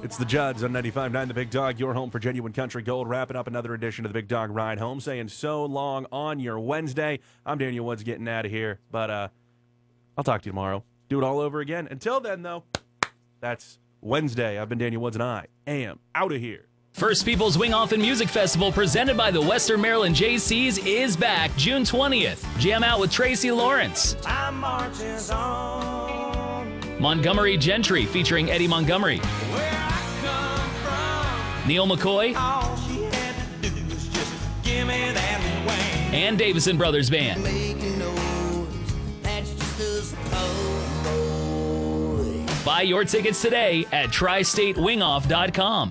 It's the Judds on 95.9 The Big Dog, your home for genuine country gold, wrapping up another edition of the Big Dog Ride Home, saying so long on your Wednesday. I'm Daniel Woods getting out of here, but I'll talk to you tomorrow. Do it all over again. Until then, though, that's Wednesday. I've been Daniel Woods, and I am out of here. First Peoples Wing Off and Music Festival presented by the Western Maryland JCs is back June 20th. Jam out with Tracy Lawrence. I'm marching on. Montgomery Gentry featuring Eddie Montgomery. Where I come from. Neil McCoy. All she had to do was just give me that wing. And Davison Brothers Band. Making noise, that's just us boys. Buy your tickets today at tristatewingoff.com.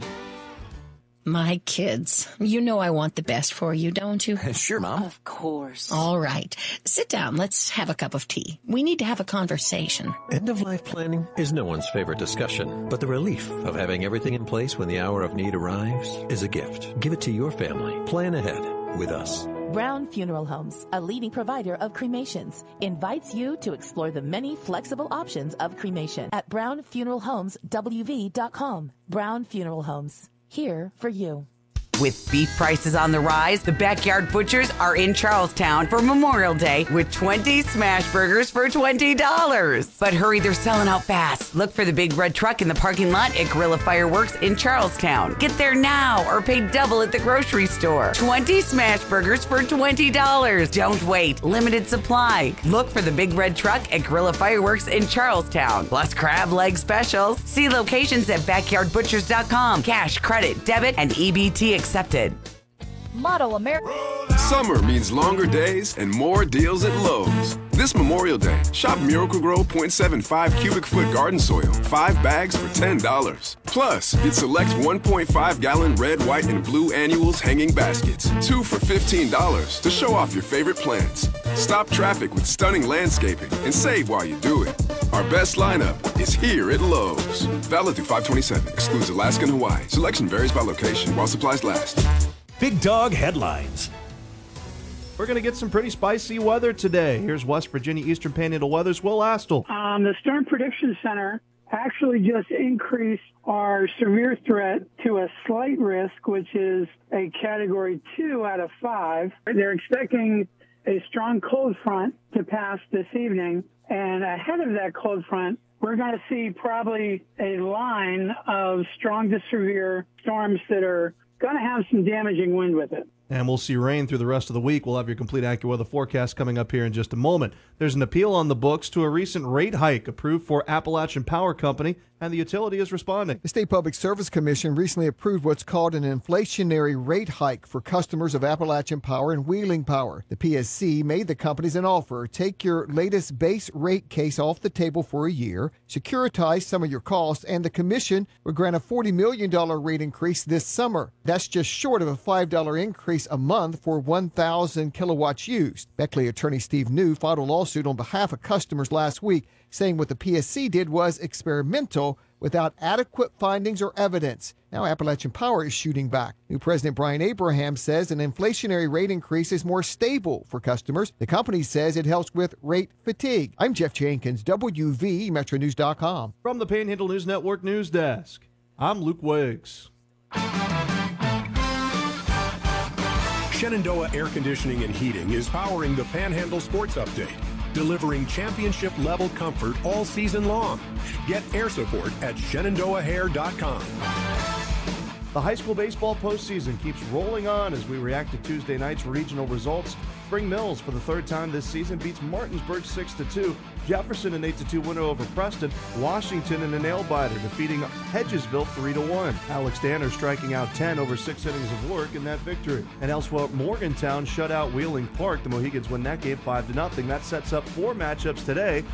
My kids, you know I want the best for you, don't you? Sure, Mom. Of course. All right. Sit down. Let's have a cup of tea. We need to have a conversation. End-of-life planning is no one's favorite discussion, but the relief of having everything in place when the hour of need arrives is a gift. Give it to your family. Plan ahead with us. Brown Funeral Homes, a leading provider of cremations, invites you to explore the many flexible options of cremation at brownfuneralhomeswv.com. Brown Funeral Homes, here for you. With beef prices on the rise, the Backyard Butchers are in Charlestown for Memorial Day with 20 smash burgers for $20. But hurry, they're selling out fast. Look for the big red truck in the parking lot at Gorilla Fireworks in Charlestown. Get there now or pay double at the grocery store. 20 smash burgers for $20. Don't wait. Limited supply. Look for the big red truck at Gorilla Fireworks in Charlestown. Plus crab leg specials. See locations at backyardbutchers.com. Cash, credit, debit, and EBT accepted. Model America. Summer means longer days and more deals at Lowe's. This Memorial Day, shop Miracle-Gro 0.75 cubic foot garden soil, 5 bags for $10. Plus, get select 1.5-gallon red, white, and blue annuals hanging baskets, 2 for $15 to show off your favorite plants. Stop traffic with stunning landscaping and save while you do it. Our best lineup is here at Lowe's. Valid through 5/27, excludes Alaska and Hawaii. Selection varies by location while supplies last. Big Dog headlines. We're going to get some pretty spicy weather today. Here's West Virginia Eastern Panhandle Weather's Will Astle. The Storm Prediction Center actually just increased our severe threat to a slight risk, which is a category 2 out of 5. They're expecting a strong cold front to pass this evening. And ahead of that cold front, we're going to see probably a line of strong to severe storms that are going to have some damaging wind with it. And we'll see rain through the rest of the week. We'll have your complete accurate weather forecast coming up here in just a moment. There's an appeal on the books to a recent rate hike approved for Appalachian Power Company, and the utility is responding. The State Public Service Commission recently approved what's called an inflationary rate hike for customers of Appalachian Power and Wheeling Power. The PSC made the companies an offer. Take your latest base rate case off the table for a year, securitize some of your costs, and the commission would grant a $40 million rate increase this summer. That's just short of a $5 increase a month for 1,000 kilowatts used. Beckley attorney Steve New filed a lawsuit on behalf of customers last week, saying what the PSC did was experimental without adequate findings or evidence. Now Appalachian Power is shooting back. New President Brian Abraham says an inflationary rate increase is more stable for customers. The company says it helps with rate fatigue. I'm Jeff Jenkins, WV MetroNews.com. From the Panhandle News Network News Desk, I'm Luke Wiggs. Shenandoah Air Conditioning and Heating is powering the Panhandle Sports Update, delivering championship-level comfort all season long. Get air support at ShenandoahAir.com. The high school baseball postseason keeps rolling on as we react to Tuesday night's regional results. Spring Mills, for the third time this season, beats Martinsburg 6-2. Jefferson an 8-2 winner over Preston. Washington in a nail-biter, defeating Hedgesville 3-1. Alex Danner striking out 10 over 6 innings of work in that victory. And elsewhere, Morgantown shut out Wheeling Park. The Mohegans win that game 5-0. That sets up 4 matchups today.